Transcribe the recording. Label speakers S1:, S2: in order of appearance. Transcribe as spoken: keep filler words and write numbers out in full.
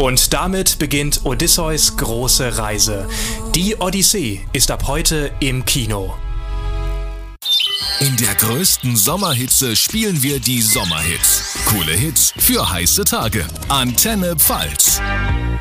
S1: Und damit beginnt Odysseus große Reise. Die Odyssee ist ab heute im Kino.
S2: In der größten Sommerhitze spielen wir die Sommerhits. Coole Hits für heiße Tage. Antenne Pfalz.